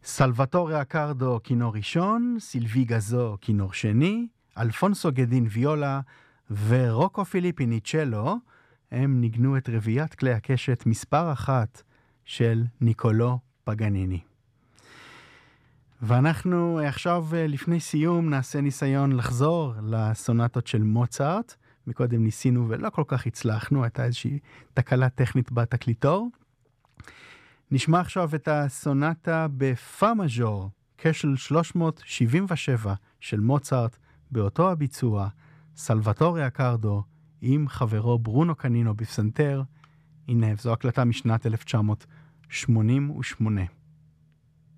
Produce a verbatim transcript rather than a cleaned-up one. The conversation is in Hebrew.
סלווטורי אקרדו כינור ראשון, סילבי גזו כינור שני, אלפונסו גדין ויולה ורוקו פיליפיני צ'לו, הם ניגנו את רביעיית כלי הקשת מספר אחת של ניקולו פגניני. ואנחנו עכשיו לפני סיום נעשה ניסיון לחזור לסונטות של מוצרט. מקודם ניסינו ולא כל כך הצלחנו, הייתה איזושהי תקלה טכנית בתקליטור. נשמע עכשיו את הסונטה בפא מז'ור, כשל שלוש מאות שבעים ושבע של מוצרט, באותו הביצוע, סלווטורי אקרדו עם חברו ברונו קנינו בפסנתר. הנה, זו הקלטה משנת אלף תשע מאות שמונים ושמונה.